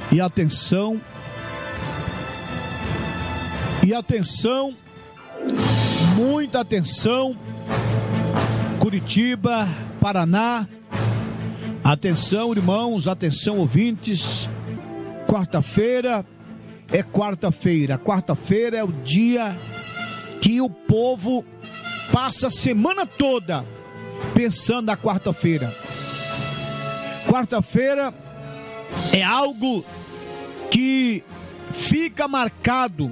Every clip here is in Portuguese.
E atenção, muita atenção, Curitiba, Paraná, atenção irmãos, atenção ouvintes, quarta-feira é o dia que o povo passa a semana toda pensando na quarta-feira. Quarta-feira é algo que fica marcado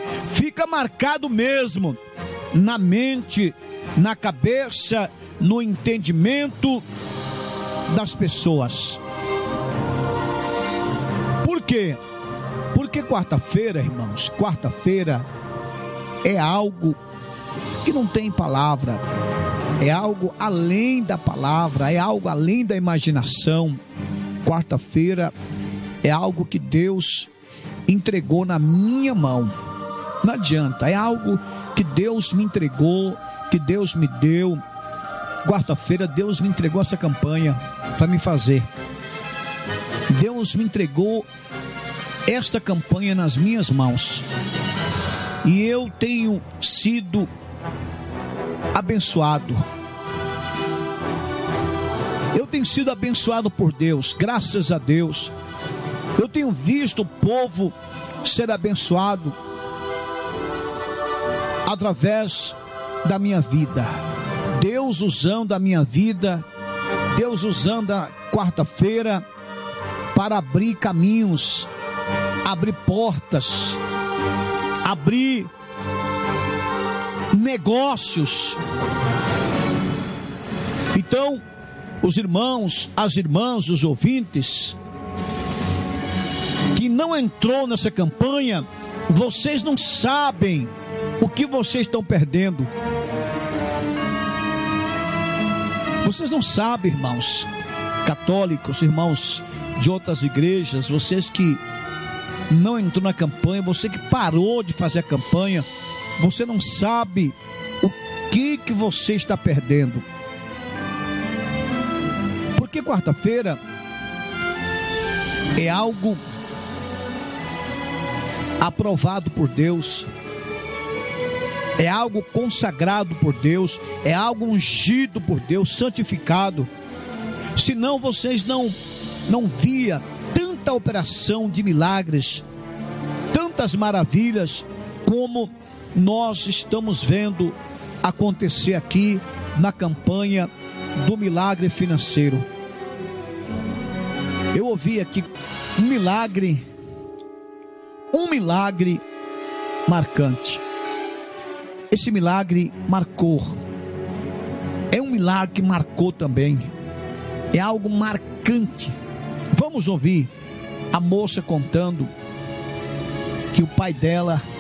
mesmo na mente, na cabeça, no entendimento das pessoas. Por quê? Porque quarta-feira, irmãos, quarta-feira é algo que não tem palavra, é algo além da palavra, é algo além da imaginação. Quarta-feira é algo que Deus entregou na minha mão. Não adianta, é algo que Deus me entregou, que Deus me deu. Quarta-feira Deus me entregou essa campanha para me fazer. Deus me entregou esta campanha nas minhas mãos. E eu tenho sido abençoado. Eu tenho sido abençoado por Deus, graças a Deus. Eu tenho visto o povo ser abençoado através da minha vida. Deus usando a minha vida, Deus usando a quarta-feira para abrir caminhos, abrir portas, abrir negócios. Então, os irmãos, as irmãs, os ouvintes que não entrou nessa campanha, vocês não sabem o que vocês estão perdendo. Vocês não sabem, irmãos católicos, irmãos de outras igrejas, vocês que não entrou na campanha, você que parou de fazer a campanha, você não sabe o que você está perdendo. Porque quarta-feira é algo aprovado por Deus, é algo consagrado por Deus, é algo ungido por Deus, santificado. Senão vocês não via tanta operação de milagres, tantas maravilhas como nós estamos vendo acontecer aqui na campanha do milagre financeiro. Eu ouvi aqui um milagre marcante. Esse milagre marcou. É um milagre que marcou também. É algo marcante. Vamos ouvir a moça contando que o pai dela